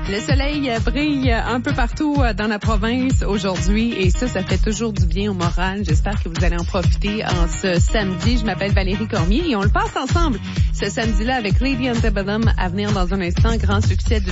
Le soleil brille un peu partout dans la province aujourd'hui et ça fait toujours du bien au moral. J'espère que vous allez en profiter en ce samedi. Je m'appelle Valérie Cormier et on le passe ensemble ce samedi-là avec Lady Antebellum à venir dans un instant. Grand succès de